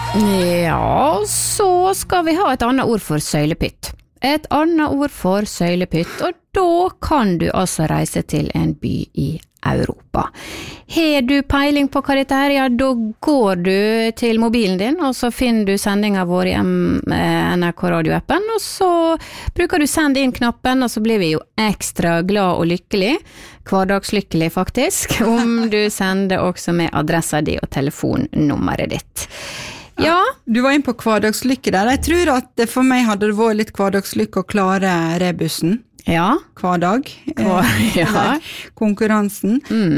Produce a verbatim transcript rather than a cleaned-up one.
Ja, så skal vi ha et annet ord for søylepytt. Et annet ord for søylepytt, og da kan du altså reise til en by i Europa. Har du peiling på hva dette er? Ja, da går du til mobilen din, og så finner du sendingen vår i N R K radioappen, og så bruker du send inn-knappen, og så blir vi jo ekstra glad og lykkelig, hverdagslykkelig faktisk, om du sender også med adressa di og telefonnummeret ditt. Ja. Du var inn på hverdagslykke der. Jeg tror at for meg hadde det vært litt hverdagslykke å klare rebussen. Ja. Hver dag. Hver, ja. Konkurransen. Mm.